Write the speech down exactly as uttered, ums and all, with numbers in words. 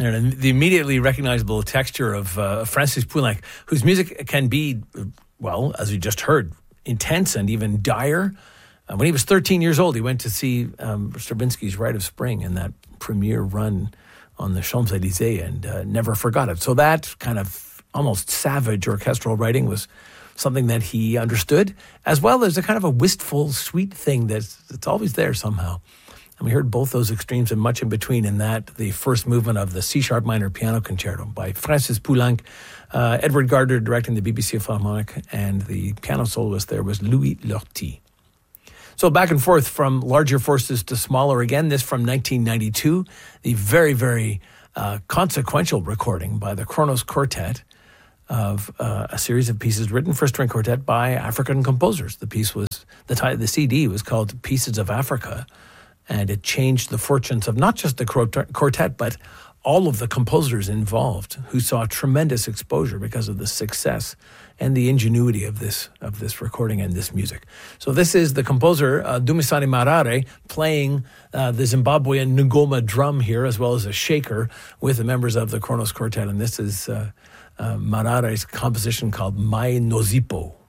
And the immediately recognizable texture of uh, Francis Poulenc, whose music can be, well, as you just heard, intense and even dire. Uh, when he was thirteen years old, he went to see um, Stravinsky's Rite of Spring in that premiere run on the Champs-Élysées and uh, never forgot it. So that kind of almost savage orchestral writing was something that he understood, as well as a kind of a wistful, sweet thing that's, that's always there somehow. And we heard both those extremes and much in between in that, the first movement of the C-sharp minor piano concerto by Francis Poulenc, uh, Edward Gardner directing the B B C Philharmonic, and the piano soloist there was Louis Lortie. So back and forth from larger forces to smaller again, this from nineteen ninety-two, the very, very uh, consequential recording by the Kronos Quartet of uh, a series of pieces written for string quartet by African composers. The piece was, the, t- the C D was called Pieces of Africa, and it changed the fortunes of not just the quartet, but all of the composers involved, who saw tremendous exposure because of the success and the ingenuity of this of this recording and this music. So this is the composer, uh, Dumisani Marare, playing uh, the Zimbabwean Ngoma drum here, as well as a shaker with the members of the Kronos Quartet. And this is uh, uh, Marare's composition called Mai Nozipo.